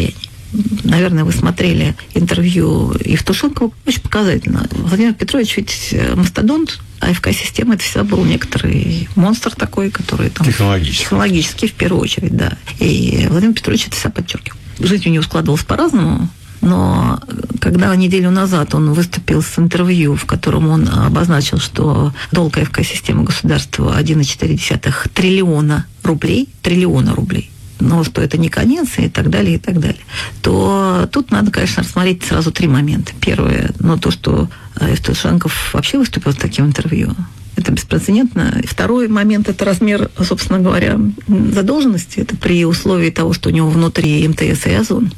Наверное, вы смотрели интервью Евтушенкова. Очень показательно. Владимир Петрович ведь мастодонт, а АФК-система это всегда был некоторый монстр такой, который там... Технологический, в первую очередь, да. И Владимир Петрович это всегда подчеркивал. Жизнь у него складывалась по-разному, но когда неделю назад он выступил с интервью, в котором он обозначил, что долг АФК-системы государства 1,4 триллиона рублей, но что это не конец и так далее, то тут надо, конечно, рассмотреть сразу три момента. Первое, то, что Евтушенков вообще выступил с таким интервью, это беспрецедентно. И второй момент – это размер, собственно говоря, задолженности. Это при условии того, что у него внутри МТС и Озон.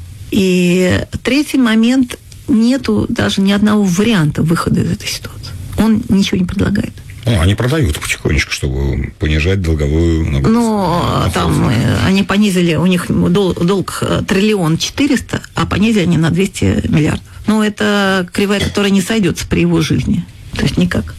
И третий момент – нету даже ни одного варианта выхода из этой ситуации. Он ничего не предлагает. Они продают потихонечку, чтобы понижать долговую нагрузку. Но там они понизили, у них долг 1 400 000 000, а понизили они на 200 миллиардов. Это кривая, которая не сойдется при его жизни. То есть никак.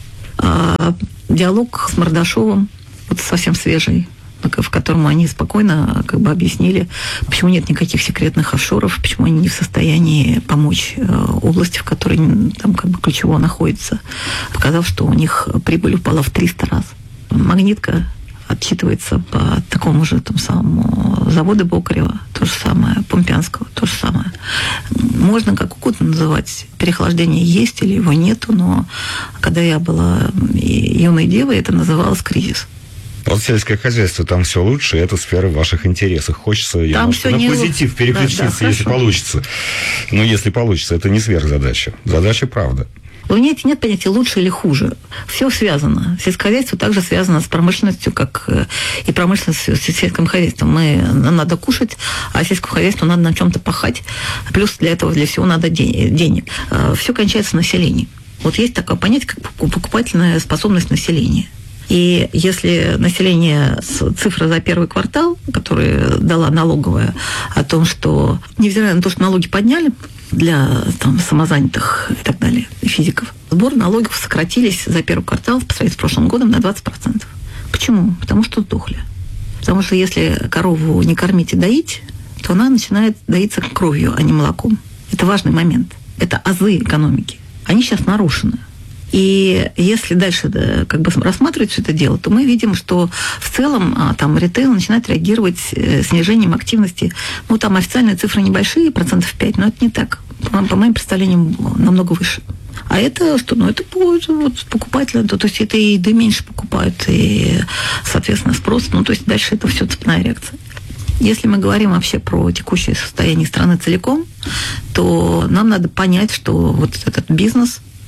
А диалог с Мордашовым, совсем свежий, в котором они спокойно объяснили, почему нет никаких секретных офшоров, почему они не в состоянии помочь области, в которой там ключево находится, показав, что у них прибыль упала в 300 раз. Магнитка отчитывается по такому же самому заводу Бокарева, то же самое, Помпянского, то же самое. Можно как угодно называть, переохлаждение есть или его нету, но когда я была юной девой, это называлось кризис. Сельское хозяйство, там все лучше, это сфера ваших интересов. Хочется на позитив переключиться, если получится. Но если получится, это не сверхзадача. Задача правда. У меня нет понятия лучше или хуже. Все связано. Сельское хозяйство также связано с промышленностью, как и промышленностью с сельским хозяйством. Нам надо кушать, а сельскому хозяйству надо на чем-то пахать. Плюс для всего надо денег. Все кончается на населении. Есть такое понятие, как покупательная способность населения. И если население, цифра за первый квартал, которую дала налоговая, о том, что, невзирая на то, что налоги подняли для самозанятых и так далее, физиков, сбор налогов сократились за первый квартал по сравнению с прошлым годом на 20%. Почему? Потому что сдохли. Потому что если корову не кормить и доить, то она начинает доиться кровью, а не молоком. Это важный момент. Это азы экономики. Они сейчас нарушены. И если дальше рассматривать все это дело, то мы видим, что в целом ритейл начинает реагировать снижением активности. Там официальные цифры небольшие, 5%, но это не так. По моим представлениям, намного выше. А это что? Это покупатели, то есть это и еды меньше покупают, и, соответственно, спрос. То есть дальше это все цепная реакция. Если мы говорим вообще про текущее состояние страны целиком, то нам надо понять, что этот бизнес –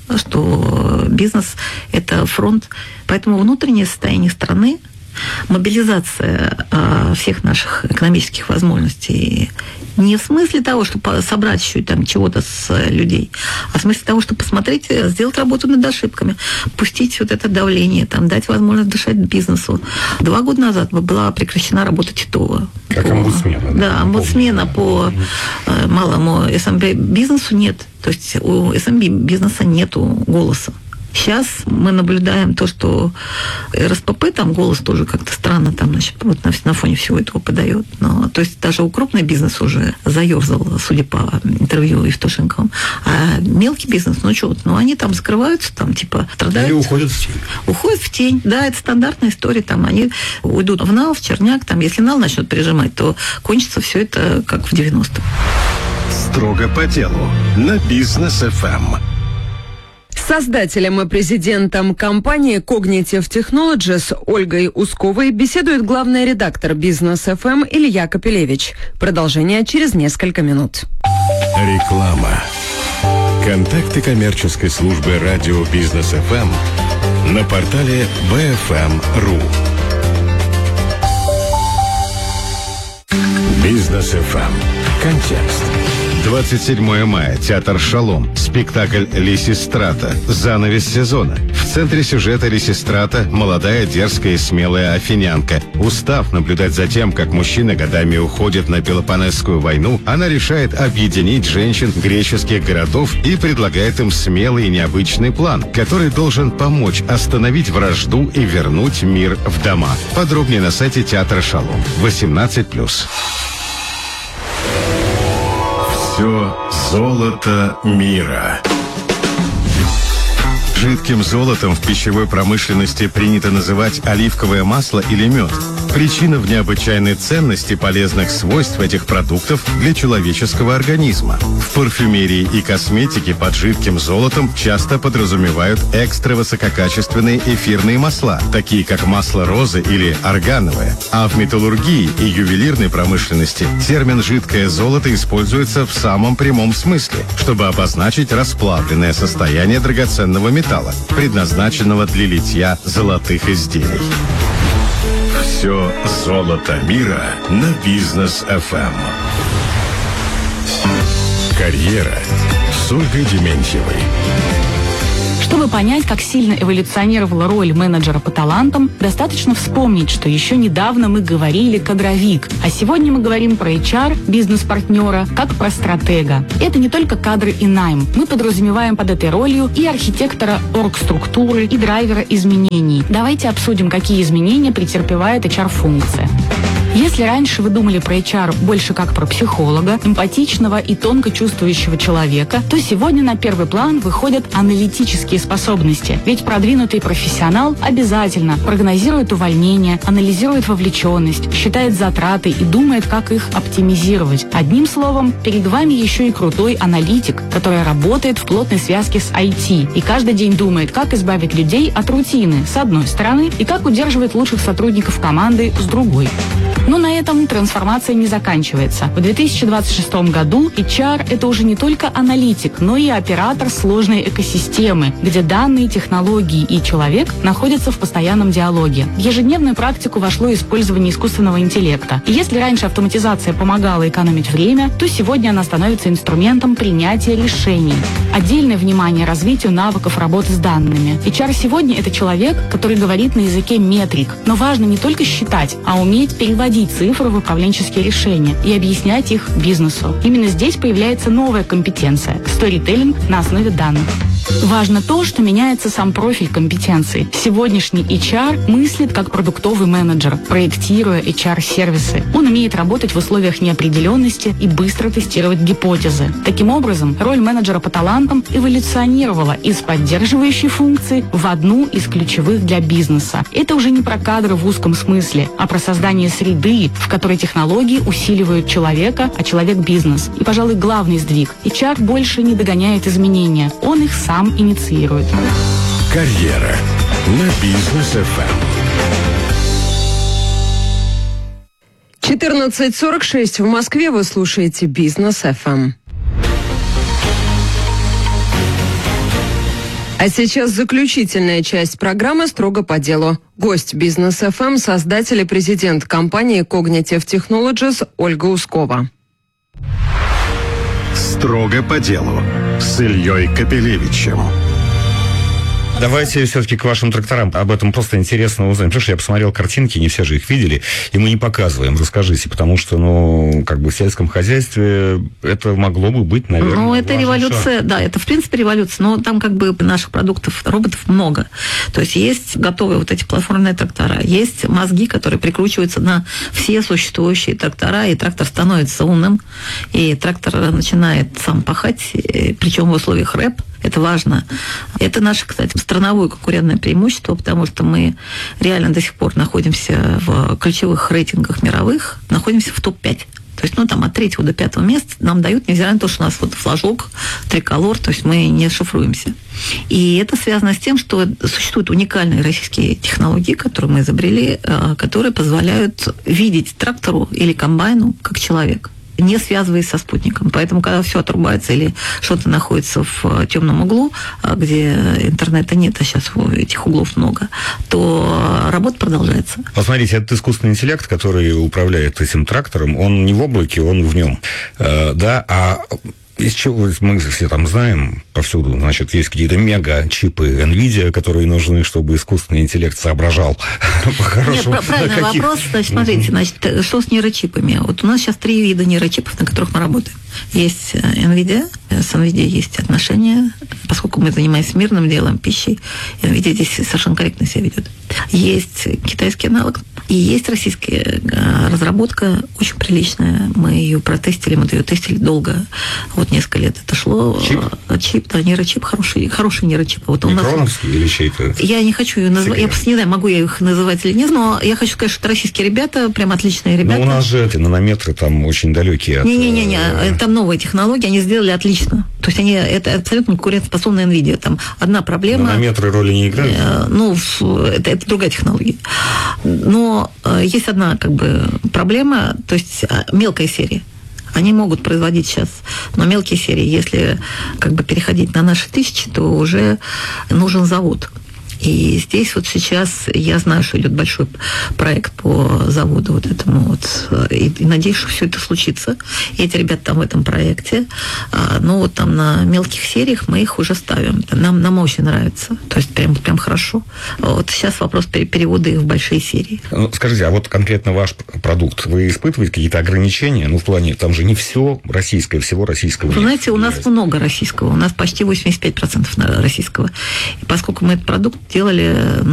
это фронт. Поэтому внутреннее состояние страны, мобилизация всех наших экономических возможностей не в смысле того, чтобы собрать еще чего-то с людей, а в смысле того, чтобы посмотреть, сделать работу над ошибками, пустить это давление, дать возможность дышать бизнесу. 2 года назад была прекращена работа Титова. Как омбудсмена. Да, омбудсмена по малому СМБ бизнесу нет. То есть у СМБ бизнеса нету голоса. Сейчас мы наблюдаем то, что РСПП, голос тоже как-то странно на фоне всего этого подает. То есть даже у крупный бизнес уже заерзал, судя по интервью Евтушенковым. А мелкий бизнес, они закрываются, страдают. Или уходят в тень. Уходят в тень, да, это стандартная история. Они уйдут в нал, в черняк. Если нал начнет прижимать, то кончится все это как в 90-х. Строго по делу на Бизнес ФМ. С создателем и президентом компании Cognitive Technologies Ольгой Усковой беседует главный редактор Бизнес ФМ Илья Капелевич. Продолжение через несколько минут. Реклама. Контакты коммерческой службы радио Бизнес ФМ на портале bfm.ru. Бизнес ФМ. Контекст. 27 мая. Театр «Шалом». Спектакль «Лисистрата». Занавес сезона. В центре сюжета Лисистрата – молодая, дерзкая и смелая афинянка. Устав наблюдать за тем, как мужчины годами уходят на Пелопоннесскую войну, она решает объединить женщин греческих городов и предлагает им смелый и необычный план, который должен помочь остановить вражду и вернуть мир в дома. Подробнее на сайте театра «Шалом». 18+. Все золото мира. Жидким золотом в пищевой промышленности принято называть оливковое масло или мед. Причина в необычайной ценности полезных свойств этих продуктов для человеческого организма. В парфюмерии и косметике под жидким золотом часто подразумевают экстравысококачественные эфирные масла, такие как масло розы или органовое. А в металлургии и ювелирной промышленности термин «жидкое золото» используется в самом прямом смысле, чтобы обозначить расплавленное состояние драгоценного металла, предназначенного для литья золотых изделий. Все золото мира на Бизнес FM. Карьера с Ольгой Дементьевой. Чтобы понять, как сильно эволюционировала роль менеджера по талантам, достаточно вспомнить, что еще недавно мы говорили «кадровик», а сегодня мы говорим про HR, бизнес-партнера, как про стратега. Это не только кадры и найм. Мы подразумеваем под этой ролью и архитектора оргструктуры, и драйвера изменений. Давайте обсудим, какие изменения претерпевает HR-функция. Если раньше вы думали про HR больше как про психолога, эмпатичного и тонко чувствующего человека, то сегодня на первый план выходят аналитические способности. Ведь продвинутый профессионал обязательно прогнозирует увольнение, анализирует вовлеченность, считает затраты и думает, как их оптимизировать. Одним словом, перед вами еще и крутой аналитик, который работает в плотной связке с IT и каждый день думает, как избавить людей от рутины, с одной стороны, и как удерживать лучших сотрудников команды, с другой. Но на этом трансформация не заканчивается. В 2026 году HR – это уже не только аналитик, но и оператор сложной экосистемы, где данные, технологии и человек находятся в постоянном диалоге. В ежедневную практику вошло использование искусственного интеллекта. И если раньше автоматизация помогала экономить время, то сегодня она становится инструментом принятия решений. Отдельное внимание развитию навыков работы с данными. HR сегодня – это человек, который говорит на языке метрик. Но важно не только считать, а уметь переводить цифры в управленческие решения и объяснять их бизнесу. Именно здесь появляется новая компетенция – сторителлинг на основе данных. Важно то, что меняется сам профиль компетенций. Сегодняшний HR мыслит как продуктовый менеджер, проектируя HR-сервисы. Он умеет работать в условиях неопределенности и быстро тестировать гипотезы. Таким образом, роль менеджера по талантам эволюционировала из поддерживающей функции в одну из ключевых для бизнеса. Это уже не про кадры в узком смысле, а про создание среды, в которой технологии усиливают человека, а человек – бизнес. И, пожалуй, главный сдвиг – HR больше не догоняет изменения, он их сам инициирует. Карьера на Бизнес FM. 14:46 в Москве. Вы слушаете Бизнес FM. А сейчас заключительная часть программы «Строго по делу». Гость Бизнес FM, создатель и президент компании Cognitive Technologies Ольга Ускова. «Строго по делу» с Ильей Капелевичем. Давайте все-таки к вашим тракторам. Об этом просто интересно узнать. Потому что я посмотрел картинки, не все же их видели, и мы не показываем. Расскажите, потому что, в сельском хозяйстве это могло бы быть, наверное, это революция, да, это в принципе революция, но там наших продуктов, роботов много. То есть готовые вот эти платформенные трактора, есть мозги, которые прикручиваются на все существующие трактора, и трактор становится умным, и трактор начинает сам пахать, причем в условиях рэп. Это важно. Это наше, кстати, страновое конкурентное преимущество, потому что мы реально до сих пор находимся в ключевых рейтингах мировых, находимся в топ-5. То есть, от 3 до 5 места нам дают, невзирая на то, что у нас флажок, триколор, то есть мы не шифруемся. И это связано с тем, что существуют уникальные российские технологии, которые мы изобрели, которые позволяют видеть трактору или комбайну как человек, не связываясь со спутником. Поэтому, когда все отрубается или что-то находится в темном углу, где интернета нет, а сейчас этих углов много, то работа продолжается. Посмотрите, этот искусственный интеллект, который управляет этим трактором, он не в облаке, он в нем. Из чего мы все там знаем повсюду, значит, есть какие-то мега-чипы NVIDIA, которые нужны, чтобы искусственный интеллект соображал по-хорошему. Нет, правильный вопрос. Значит, что с нейрочипами? Вот у нас сейчас 3 вида нейрочипов, на которых мы работаем. Есть NVIDIA, с NVIDIA есть отношения, поскольку мы занимаемся мирным делом, пищей, NVIDIA здесь совершенно корректно себя ведет. Есть китайский аналог, И есть российская разработка, очень приличная. Мы ее протестили, мы ее тестили долго. Вот несколько лет это шло. Чип, да, нейрочип, хороший нейрочип. Вот Микроновский или чей-то? Я не хочу ее называть, я просто не знаю, могу я их называть или нет, но я хочу сказать, что это российские ребята, прям отличные ребята. Но у нас же эти нанометры там очень далекие от... Не-не-не, там новые технологии, они сделали отлично. То есть это абсолютно конкурентоспособная NVIDIA. Там одна проблема... Нанометры роли не играют? Это другая технология. Но есть одна проблема, то есть мелкая серия. Они могут производить сейчас, но мелкие серии, если переходить на наши 1000, то уже нужен завод. И здесь вот сейчас я знаю, что идет большой проект по заводу вот этому вот, и надеюсь, что все это случится. И эти ребята там в этом проекте. Но вот там на мелких сериях мы их уже ставим. Нам очень нравится. То есть прям хорошо. Вот сейчас вопрос перевода их в большие серии. Скажите, а вот конкретно ваш продукт, вы испытываете какие-то ограничения? В плане, там же не все российское, всего российского. Вы знаете, у нас много российского. У нас почти 85% российского. И поскольку мы этот продукт делали,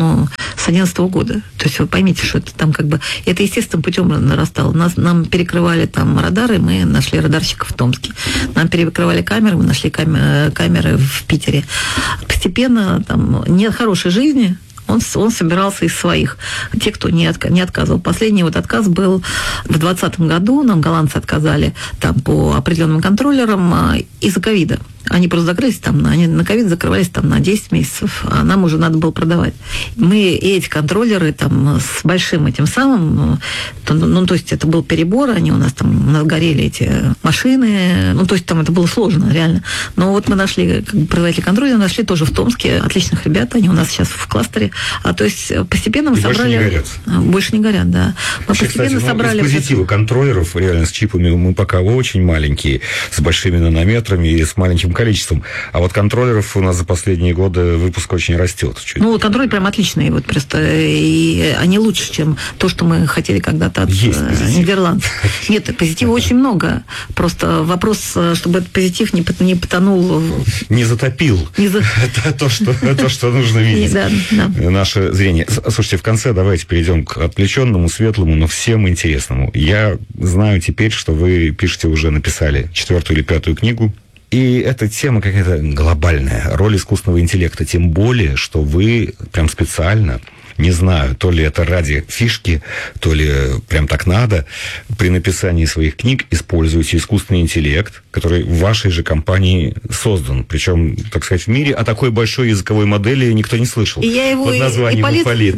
с 2011 года. То есть вы поймите, что это там это естественным путем нарастало. Нам перекрывали там радары, мы нашли радарщиков в Томске. Нам перекрывали камеры, мы нашли камеры в Питере. Постепенно там нет хорошей жизни. Он собирался из своих. Те, кто не отказывал. Последний вот отказ был в 2020 году. Нам голландцы отказали там по определенным контроллерам из-за ковида. Они просто закрылись там, они на ковид закрывались там на 10 месяцев, а нам уже надо было продавать. Мы эти контроллеры там с большим этим самым, то есть это был перебор, у нас горели эти машины, то есть там это было сложно, реально. Но вот мы нашли производителей контроллера, нашли тоже в Томске отличных ребят, они у нас сейчас в кластере. То есть постепенно мы собрали... Больше не горят. Больше не горят, да. Мы постепенно собрали... Диспозитивы контроллеров, реально, с чипами мы пока очень маленькие, с большими нанометрами и с маленьким количеством. А вот контроллеров у нас за последние годы выпуск очень растет. Контроллеры прям отличные, вот просто, и они лучше, чем то, что мы хотели когда-то от Нидерландов. Нет, позитива очень много. Просто вопрос, чтобы этот позитив не потонул... Не затопил. Это то, что нужно видеть. Наше зрение. Слушайте, в конце давайте перейдем к отвлеченному, светлому, но всем интересному. Я знаю теперь, что вы написали 4-ю или 5-ю книгу. И эта тема какая-то глобальная, роль искусственного интеллекта. Тем более, что вы прям специально, не знаю, то ли это ради фишки, то ли прям так надо, при написании своих книг используете искусственный интеллект, который в вашей же компании создан. Причем, так сказать, в мире о такой большой языковой модели никто не слышал. И я его под названием Ипполит.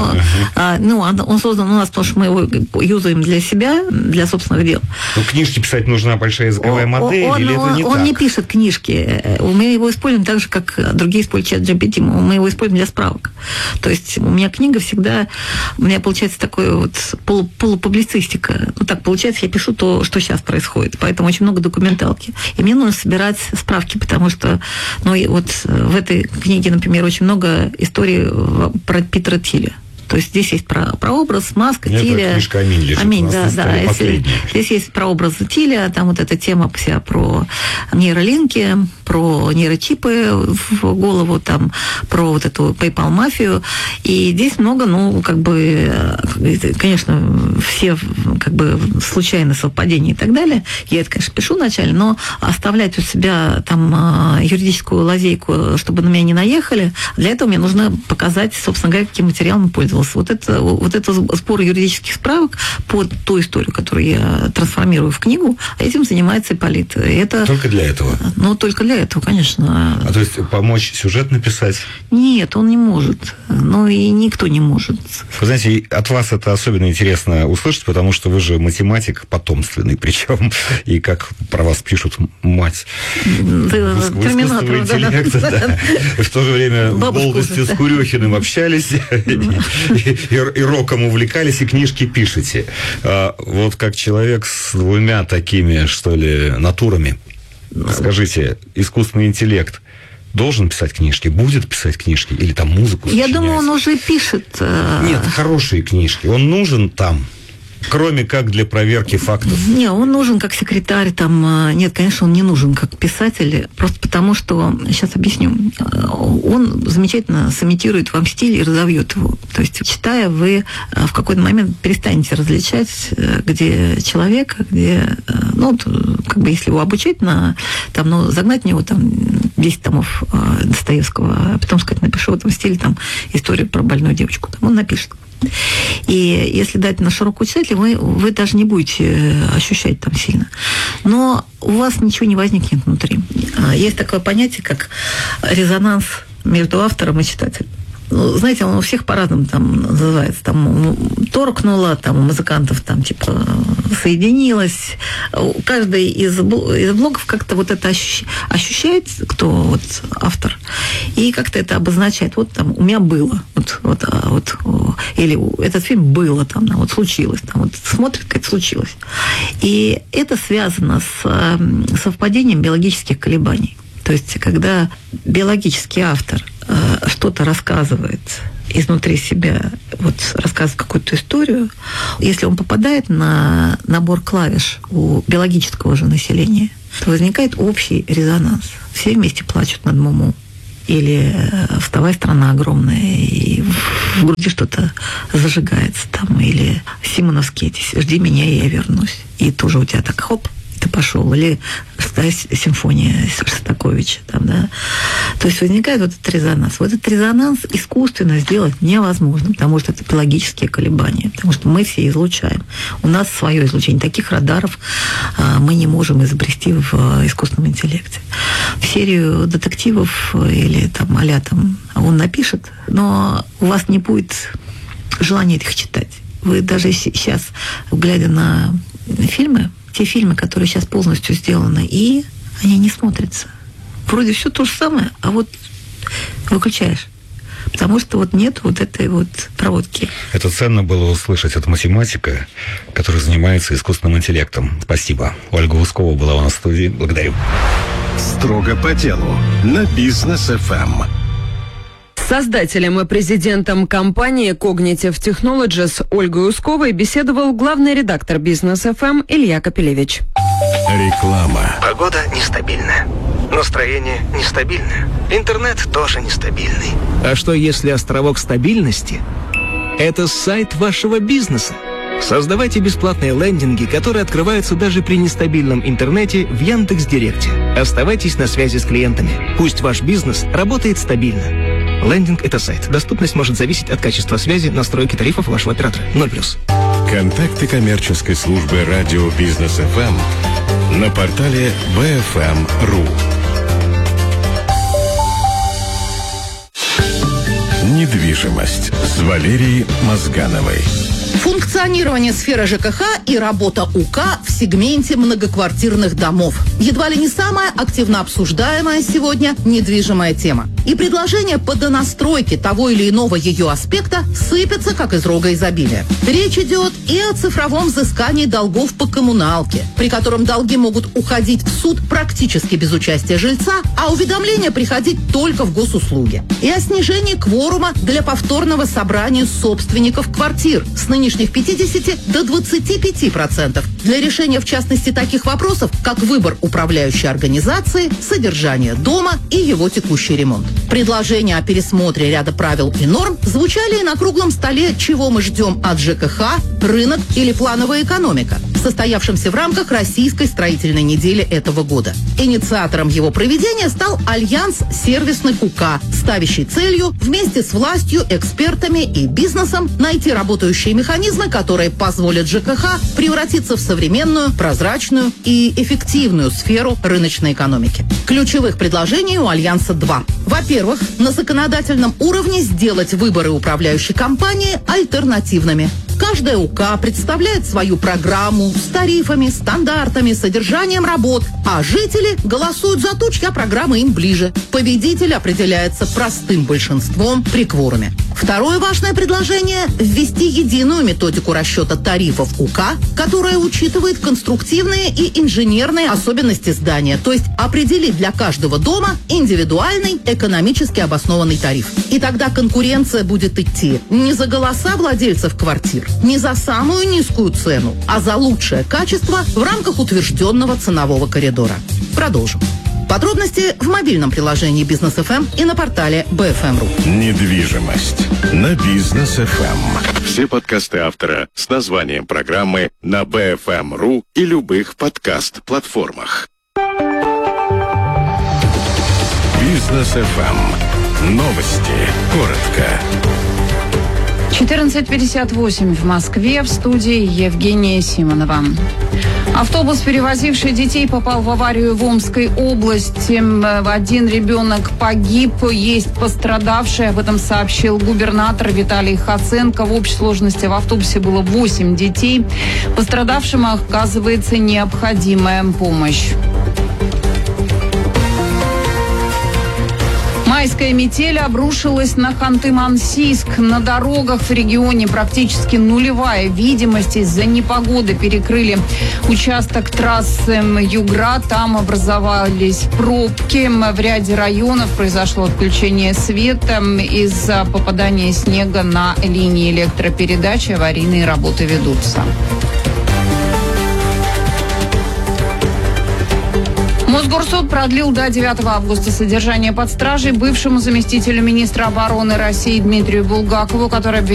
Он создан у нас, потому что мы его юзаем для себя, для собственных дел. Книжки писать нужна большая языковая модель, или это не так? Он не пишет книжки. Мы его используем так же, как другие используют ChatGPT. Мы его используем для справок. То есть у меня книга всегда... У меня получается такое вот полупублицистика. Так получается, я пишу то, что сейчас происходит. Поэтому очень много документалки. И мне нужно собирать справки, потому что в этой книге, например, очень много историй про Питера Тиля. То есть здесь есть прообраз Маска, Тиля. Книжка «Аминь» лежит. «Аминь», да. Здесь есть прообраз Тиля, там вот эта тема вся про нейролинки, про нейрочипы в голову, там, про вот эту PayPal-мафию. И здесь много, конечно, все случайные совпадения и так далее. Я это, конечно, пишу вначале, но оставлять у себя там юридическую лазейку, чтобы на меня не наехали, для этого мне нужно показать, собственно говоря, каким материалом пользовался. Вот это сбор юридических справок по ту историю, которую я трансформирую в книгу, этим занимается Ипполит. Только для этого? Только для этого, конечно. То есть помочь сюжет написать? Нет, он не может. И никто не может. Вы знаете, от вас это особенно интересно услышать, потому что вы же математик потомственный, причем, и как про вас пишут, мать искусственного интеллекта. Да. В то же время в молодости с Курехиным общались, и роком увлекались, и книжки пишете. Вот как человек с 2 такими, что ли, натурами, скажите, искусственный интеллект должен писать книжки, будет писать книжки, или там музыку сочинять? Я думаю, он уже пишет. Нет, хорошие книжки. Он нужен там. Кроме как для проверки фактов. Не, он нужен как секретарь, там, нет, конечно, он не нужен как писатель, просто потому что, сейчас объясню, он замечательно сымитирует вам стиль и разовьет его. То есть, читая, вы в какой-то момент перестанете различать, где человек, где, ну, как бы, если его обучить там, ну, загнать в него там 10 томов Достоевского, а потом сказать, напишу в этом стиле там историю про больную девочку, там, он напишет. И если дать на широкую читателя, вы даже не будете ощущать там сильно. Но у вас ничего не возникнет внутри. Есть такое понятие, как резонанс между автором и читателем. Ну, знаете, он у всех по-разному там называется. Там торкнуло, там у музыкантов там типа соединилось. Каждый из блогов как-то вот это ощущает, кто вот автор, и как-то это обозначает. Вот там у меня было, или этот фильм было, там, вот случилось, там, вот смотрит, как случилось. И это связано с совпадением биологических колебаний. То есть, когда биологический автор что-то рассказывает изнутри себя, вот рассказывает какую-то историю, если он попадает на набор клавиш у биологического же населения, то возникает общий резонанс. Все вместе плачут над Муму. Или «Вставай, страна огромная», и в груди что-то зажигается там. Или симоновские эти «Жди меня, и я вернусь». И тоже у тебя так хоп, ты пошел. Или симфония Шостаковича. Там, да. То есть возникает вот этот резонанс. Вот этот резонанс искусственно сделать невозможно, потому что это биологические колебания, потому что мы все излучаем. У нас свое излучение. Таких радаров мы не можем изобрести в искусственном интеллекте. В серию детективов или там а-ля там он напишет, но у вас не будет желания их читать. Вы даже сейчас, глядя на фильмы, те фильмы, которые сейчас полностью сделаны, и они не смотрятся. Вроде все то же самое, а вот выключаешь. Потому что вот нет вот этой вот проводки. Это ценно было услышать от математика, который занимается искусственным интеллектом. Спасибо. Ольга Ускова была у нас в студии. Благодарю. Строго по делу на Бизнес ФМ. С создателем и президентом компании Cognitive Technologies Ольгой Усковой беседовал главный редактор Бизнес ФМ Илья Капелевич. Реклама. Погода нестабильная. Настроение нестабильное. Интернет тоже нестабильный. А что если островок стабильности – это сайт вашего бизнеса? Создавайте бесплатные лендинги, которые открываются даже при нестабильном интернете в Яндекс.Директе. Оставайтесь на связи с клиентами. Пусть ваш бизнес работает стабильно. Лендинг – это сайт. Доступность может зависеть от качества связи, настройки тарифов вашего оператора. 0+. Контакты коммерческой службы радио Бизнес ФМ на портале bfm.ru. Недвижимость с Валерией Мозгановой. Функционирование сферы ЖКХ и работа УК в сегменте многоквартирных домов. Едва ли не самая активно обсуждаемая сегодня недвижимая тема. И предложения по донастройке того или иного ее аспекта сыпятся, как из рога изобилия. Речь идет и о цифровом взыскании долгов по коммуналке, при котором долги могут уходить в суд практически без участия жильца, а уведомления приходить только в госуслуги. И о снижении кворума для повторного собрания собственников квартир с нынешних 50 до 25% для решения, в частности, таких вопросов, как выбор управляющей организации, содержание дома и его текущий ремонт. Предложения о пересмотре ряда правил и норм звучали и на круглом столе «Чего мы ждем от ЖКХ, рынок или плановая экономика», состоявшемся в рамках Российской строительной недели этого года. Инициатором его проведения стал Альянс сервисных УК, ставящий целью вместе с властью, экспертами и бизнесом найти работающие механизмы, которые позволят ЖКХ превратиться в современную, прозрачную и эффективную сферу рыночной экономики. Ключевых предложений у Альянса 2. Во-первых, на законодательном уровне сделать выборы управляющей компании альтернативными. Каждая УК представляет свою программу с тарифами, стандартами, содержанием работ, а жители голосуют за ту, чья программа им ближе. Победитель определяется простым большинством при кворуме. Второе важное предложение – ввести единую методику расчета тарифов УК, которая учитывает конструктивные и инженерные особенности здания, то есть определить для каждого дома индивидуальный экономически обоснованный тариф. И тогда конкуренция будет идти не за голоса владельцев квартир, не за самую низкую цену, а за лучшее качество в рамках утвержденного ценового коридора. Продолжим. Подробности в мобильном приложении Бизнес ФМ и на портале BFM.ru. Недвижимость на Бизнес ФМ. Все подкасты автора с названием программы на BFM.ru и любых подкаст-платформах. Бизнес ФМ. Новости. Коротко. 14:58 в Москве. В студии Евгения Симонова. Автобус, перевозивший детей, попал в аварию в Омской области. Один ребенок погиб, есть пострадавшие. Об этом сообщил губернатор Виталий Хоценко. В общей сложности в автобусе было 8 детей. Пострадавшим оказывается необходимая помощь. Майская метель обрушилась на Ханты-Мансийск. На дорогах в регионе практически нулевая видимость. Из-за непогоды перекрыли участок трассы Югра. Там образовались пробки. В ряде районов произошло отключение света из-за попадания снега на линии электропередачи. Аварийные работы ведутся. Мосгорсуд продлил до 9 августа содержание под стражей бывшему заместителю министра обороны России Дмитрию Булгакову, который